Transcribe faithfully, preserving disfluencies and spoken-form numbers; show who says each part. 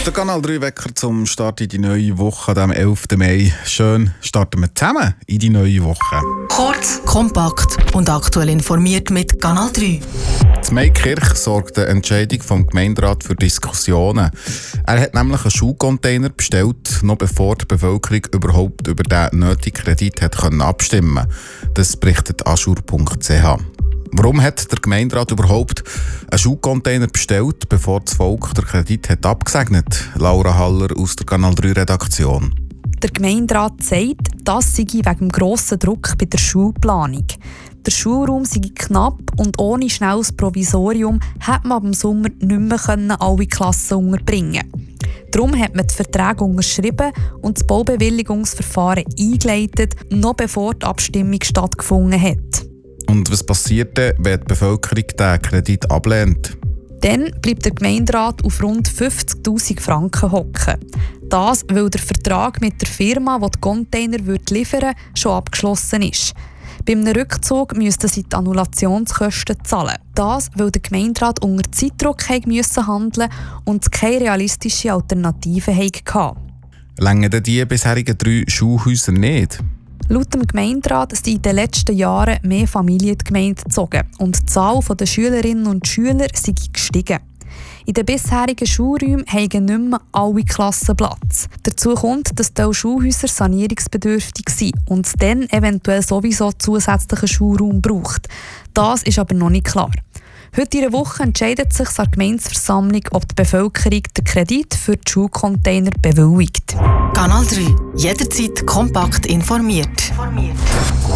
Speaker 1: Der Kanal drei Wecker zum Start in die neue Woche am elften Mai. Schön starten wir zusammen in die neue Woche.
Speaker 2: Kurz, kompakt und aktuell informiert mit Kanal drei.
Speaker 1: Die Maikirch sorgt eine Entscheidung vom Gemeinderat für Diskussionen. Er hat nämlich einen Schulcontainer bestellt, noch bevor die Bevölkerung überhaupt über den nötigen Kredit hat können abstimmen. Das berichtet aschur punkt c h. Warum hat der Gemeinderat überhaupt einen Schulcontainer bestellt, bevor das Volk den Kredit hat abgesegnet? Laura Haller aus der Kanal drei Redaktion.
Speaker 3: Der Gemeinderat sagt, das sei wegen dem grossen Druck bei der Schulplanung. Der Schulraum sei knapp und ohne schnelles Provisorium hätte man ab dem Sommer nicht mehr alle Klassen unterbringen können. Darum hat man die Verträge unterschrieben und das Baubewilligungsverfahren eingeleitet, noch bevor die Abstimmung stattgefunden hat.
Speaker 1: Und was passiert denn, wenn die Bevölkerung den Kredit ablehnt?
Speaker 3: Dann bleibt der Gemeinderat auf rund fünfzigtausend Franken hocken. Das, weil der Vertrag mit der Firma, die die Container liefern würde, schon abgeschlossen ist. Beim Rückzug müssten sie die Annullationskosten zahlen. Das, weil der Gemeinderat unter Zeitdruck handeln musste und keine realistische Alternative hatte.
Speaker 1: Längen denn die bisherigen drei Schulhäuser nicht?
Speaker 3: Laut dem Gemeinderat sind in den letzten Jahren mehr Familien in die Gemeinde gezogen und die Zahl der Schülerinnen und Schüler sei gestiegen. In den bisherigen Schulräumen haben nicht mehr alle Klassen Platz. Dazu kommt, dass die Schulhäuser sanierungsbedürftig sind und es dann eventuell sowieso zusätzlichen Schulraum braucht. Das ist aber noch nicht klar. Heute in der Woche entscheidet sich die Gemeindeversammlung, ob die Bevölkerung den Kredit für die Schulcontainer bewilligt.
Speaker 2: Kanal drei. Jederzeit kompakt informiert.